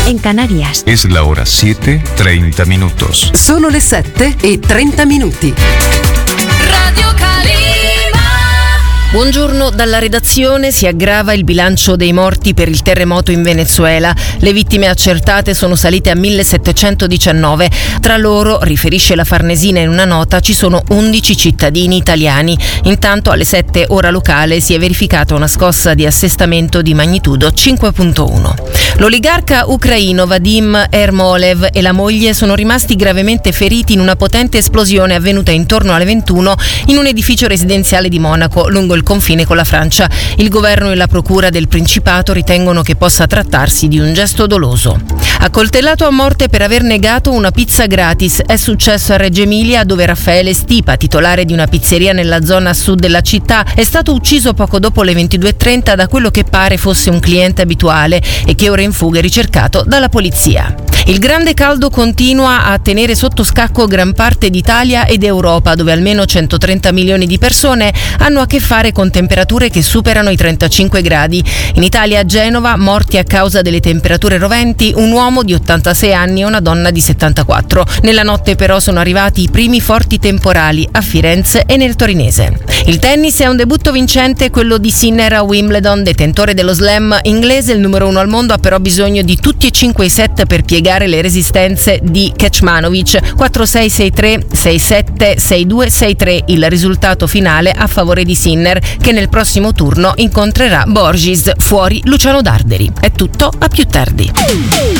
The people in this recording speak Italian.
en Canarias. Es la hora 7:30 minutos. Sono le 7:30. Radio Calima. Buongiorno dalla redazione. Si aggrava il bilancio dei morti per il terremoto in Venezuela. Le vittime accertate sono salite a 1719. Tra loro, riferisce la Farnesina in una nota, ci sono 11 cittadini italiani. Intanto alle 7 ora locale si è verificata una scossa di assestamento di magnitudo 5.1. L'oligarca ucraino Vadim Ermolev e la moglie sono rimasti gravemente feriti in una potente esplosione avvenuta intorno alle 21 in un edificio residenziale di Monaco, lungo il confine con la Francia. Il governo e la procura del Principato ritengono che possa trattarsi di un gesto doloso. Accoltellato a morte per aver negato una pizza gratis. È successo a Reggio Emilia, dove Raffaele Stipa, titolare di una pizzeria nella zona sud della città, è stato ucciso poco dopo le 22:30 da quello che pare fosse un cliente abituale e che ora è in fuga e ricercato dalla polizia. Il grande caldo continua a tenere sotto scacco gran parte d'Italia ed Europa, dove almeno 130 milioni di persone hanno a che fare con temperature che superano i 35 gradi. In Italia, a Genova, morti a causa delle temperature roventi, un uomo di 86 anni e una donna di 74. Nella notte però sono arrivati i primi forti temporali a Firenze e nel torinese. Il tennis è un debutto vincente, quello di Sinner a Wimbledon, detentore dello slam inglese, il numero 1 al mondo, ha però bisogno di tutti e 5 i set per piegare le resistenze di Kecmanovic. 4-6, 6-3, 6-7, 6-2, 6-3 il risultato finale a favore di Sinner, che nel prossimo turno incontrerà Borges. Fuori Luciano Darderi. È tutto, a più tardi.